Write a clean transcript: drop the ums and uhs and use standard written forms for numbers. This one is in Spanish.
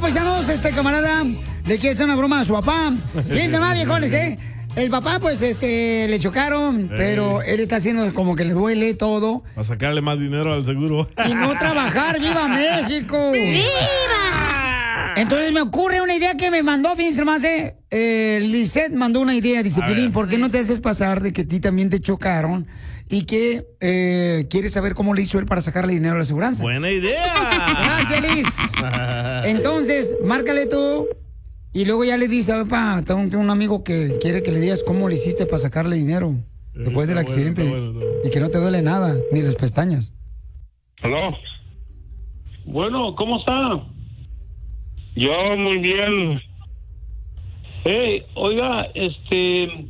paisanos, este camarada le quiere hacer una broma a su papá. Fíjense más, viejones, El papá, pues, le chocaron, pero él está haciendo como que le duele todo. Para sacarle más dinero al seguro. Y no trabajar. ¡Viva México! ¡Viva! Entonces me ocurre una idea que me mandó, fíjense más, Lisette mandó una idea, dice, Pilín, ¿por qué no te haces pasar de que a ti también te chocaron? Y que quieres saber cómo le hizo él para sacarle dinero a la aseguranza. ¡Buena idea! Gracias, Liz. Entonces, márcale tú. Y luego ya le dice, papá, tengo un amigo que quiere que le digas cómo le hiciste para sacarle dinero después del accidente. Bueno. Y que no te duele nada, ni las pestañas. ¿Aló? Bueno, ¿cómo está? Yo muy bien. Oiga,